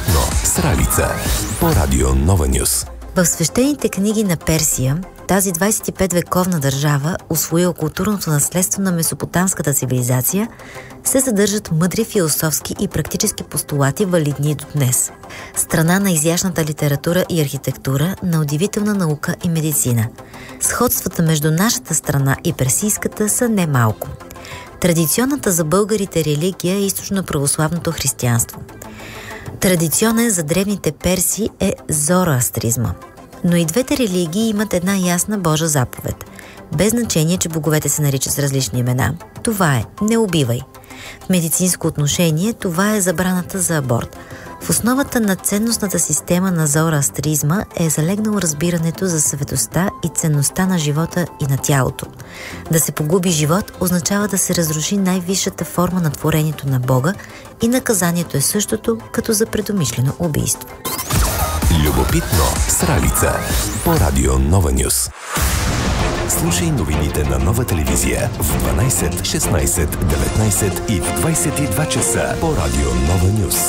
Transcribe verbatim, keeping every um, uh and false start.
Любопитно с Ралица по Радио Нова Нюс. В свещените книги на Персия, тази двадесет и пет вековна държава, усвоила културното наследство на месопотамската цивилизация, се съдържат мъдри философски и практически постулати, валидни до днес. Страна на изящната литература и архитектура, на удивителна наука и медицина. Сходствата между нашата страна и персийската са немалко. Традиционната за българите религия е източно-православното християнство. Традиционен за древните перси е зороастризма. Но и двете религии имат една ясна Божа заповед. Без значение, че боговете се наричат с различни имена. Това е „не убивай“. В медицинско отношение това е забраната за аборт. В основата на ценностната система на зороастризма е залегнало разбирането за светостта и ценността на живота и на тялото. Да се погуби живот означава да се разруши най-висшата форма на творението на Бога и наказанието е същото, като за предумишлено убийство. Любопитно с Ралица по Радио Нова Нюс. Слушай новините на Нова телевизия в дванадесет, шестнадесет, деветнадесет и в двадесет и два часа по Радио Нова Нюс.